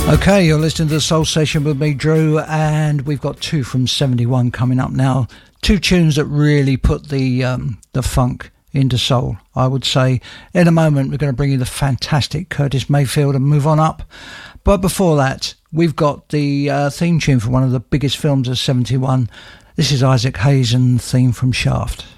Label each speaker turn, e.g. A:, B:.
A: Okay, you're listening to the Soul Session with me, Drew, and we've got two from 71 coming up now. Two tunes that really put the funk into soul, I would say. In a moment, we're going to bring you the fantastic Curtis Mayfield and move on up. But before that, we've got the theme tune for one of the biggest films of 71. This is Isaac Hayes and the theme from Shaft.